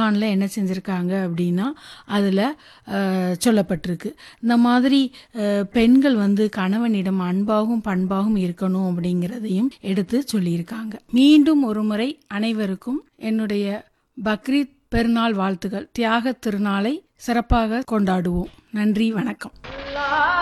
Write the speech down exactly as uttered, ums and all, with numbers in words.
குர்ஆனில் என்ன செஞ்சுருக்காங்க அப்படின்னா அதில் சொல்லப்பட்டிருக்கு. இந்த மாதிரி அஹ், பெண்கள் வந்து கணவனிடம் அன்பாகவும் பண்பாகவும் இருக்கணும் அப்படிங்கிறதையும் எடுத்து சொல்லியிருக்காங்க. மீண்டும் ஒரு முறை அனைவருக்கும் என்னுடைய பக்ரீத் பெருநாள் வாழ்த்துக்கள். தியாக திருநாளை சிறப்பாக கொண்டாடுவோம். நன்றி, வணக்கம்.